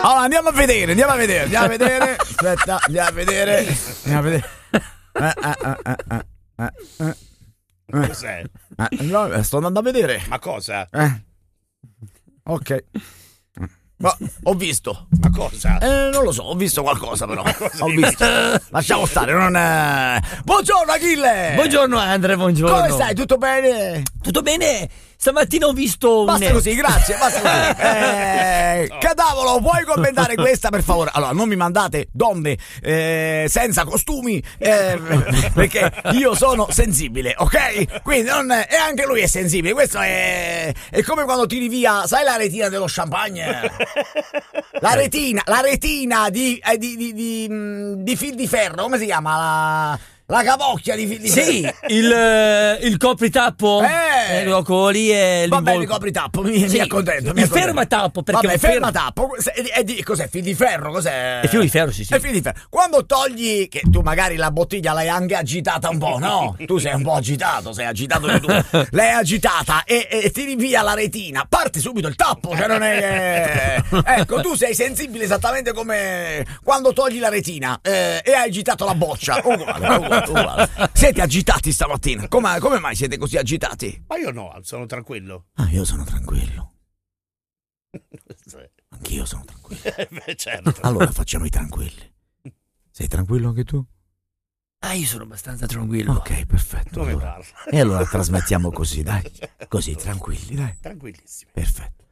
Allora andiamo a vedere. Aspetta, andiamo a vedere. Cos'è? No, sto andando a vedere. Ma cosa? Ok. Ma ho visto. Ma cosa? Non lo so, ho visto qualcosa però. Ho visto. Lasciamo stare, non Buongiorno Achille! Buongiorno Andre, buongiorno. Come stai? Tutto bene? Tutto bene? Stamattina ho visto Basta così, grazie, basta così. Cadavolo, puoi commentare questa per favore? Allora, non mi mandate donne senza costumi perché io sono sensibile, ok? Quindi e anche lui è sensibile. Questo è come quando tiri via, sai la retina dello champagne? La retina di fil di ferro, come si chiama? La cavocchia di fil di ferro. Sì, il copritappo. Quello lì è va bene, il copritappo, mi accontento. Il fermatappo, perché vabbè, fermatappo. Cos'è? Fil di ferro? Cos'è? È fil di ferro, sì. È fil di ferro. Quando togli, che tu magari la bottiglia l'hai anche agitata un po', no? Tu sei un po' agitato, sei agitato di tu. L'hai agitata e tiri via la retina, parte subito il tappo, cioè non è. Ecco, tu sei sensibile esattamente come quando togli la retina e hai agitato la boccia. Uguale. Siete agitati stamattina? Come mai siete così agitati? Ma io no, sono tranquillo. Io sono tranquillo. Anch'io sono tranquillo. Beh, certo. Allora facciamo i tranquilli. Sei tranquillo anche tu? Io sono abbastanza tranquillo. Ok, perfetto. Come allora. parla? E allora trasmettiamo così, dai. Così, tranquilli, dai. Tranquillissimi. Perfetto.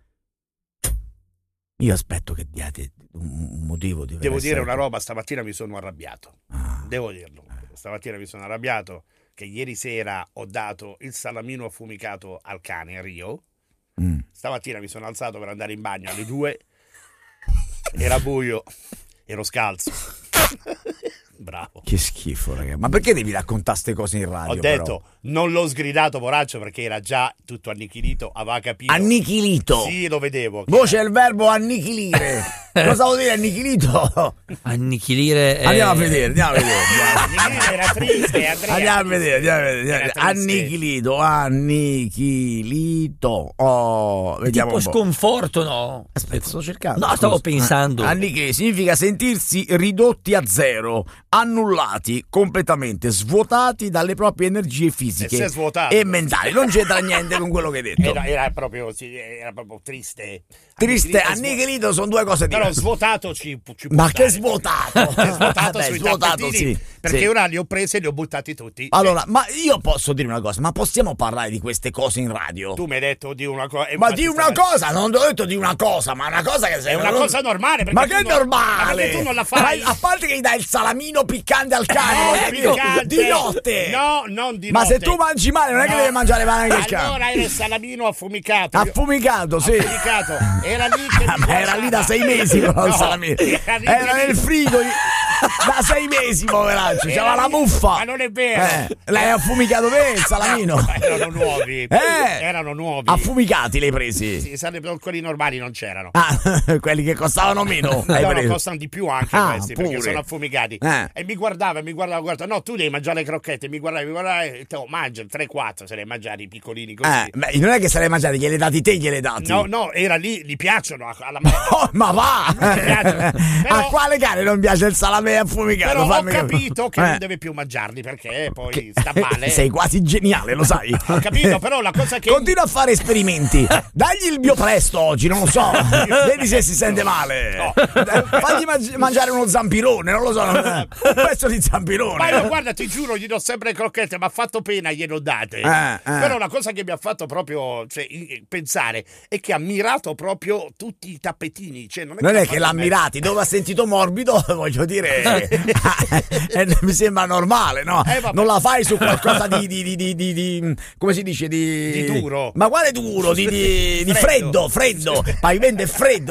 Io aspetto che diate un motivo di. Devo dire una roba, stamattina mi sono arrabbiato. Ah. Devo dirlo. Stamattina mi sono arrabbiato che ieri sera ho dato il salamino affumicato al cane a Rio. Stamattina mi sono alzato per andare in bagno alle 2. Era buio, ero scalzo. Bravo. Che schifo, ragazzi. Ma perché devi raccontare queste cose in radio? Ho detto, non l'ho sgridato, poraccio, perché era già tutto annichilito, aveva capito. Annichilito? Sì, lo vedevo. C'è il verbo annichilire. Cosa vuol dire annichilito? Annichilire. Andiamo a vedere. Annichilire era triste, Andrea. Andiamo a vedere. Annichilito. Vediamo tipo un po'. sconforto, no? Aspetta, sto cercando. No, stavo pensando. Annichilire significa sentirsi ridotti a zero, annullati, completamente svuotati dalle proprie energie fisiche e mentali. Non c'entra niente con quello che hai detto. Era proprio triste. Triste, annichilito sono due cose diverse. Però svuotato ci può Ma stare. che svuotato? Svuotato sui tappetini, sì. perché sì. ora li ho presi e li ho buttati tutti. Allora, ma io posso dire una cosa, ma possiamo parlare di queste cose in radio? Tu mi hai detto di una cosa. Ma di una cosa, non ti ho detto di una cosa, ma una cosa che sei. È una cosa normale. Ma che normale? Ma perché tu non la fai? A parte che gli dai il salamino piccante al cane, di notte. No, non di ma notte. Se tu mangi male, non è che devi mangiare male anche il cane. Allora era il salamino affumicato. Affumicato, sì. Affumicato. Era lì che era lì da 6 mesi però il salamino. Era nel frigo da 6 mesi, poveraccio. C'aveva la muffa. Ma non è vero. L'hai affumicato te il salamino? Erano nuovi. Erano nuovi. Affumicati li hai presi? Sì, quelli normali non c'erano. Quelli che costavano meno. No, costano di più anche questi, pure. perché sono affumicati. E mi guardava, guarda, no, tu devi mangiare le crocchette. Mi guardava e mangia 3-4, se le mangiari piccolini così. Beh, non è che se le mangiati, gliele dati te, gliele dati. No, era lì, gli piacciono alla ma va! Però, a quale cane non piace il salame affumicato? Però ho capito che non deve più mangiarli perché poi sta male. Sei quasi geniale, lo sai. Ho capito, però la cosa che continua a fare esperimenti. Dagli il biopresto oggi, non lo so. Vedi se si sente male. No. Fagli mangiare uno zampirone, non lo so. Un pezzo di zampirone. Ma io, guarda, ti giuro, gli do sempre crocchette, mi ha fatto pena, glielo date. Però la cosa che mi ha fatto proprio pensare è che ha mirato proprio tutti i tappetini. Cioè, non è che l'ha mirati, dove ha sentito morbido, voglio dire, mi sembra normale, no? Non la fai su qualcosa di come si dice? Di duro. Ma quale duro? Di freddo. Pavimento è freddo.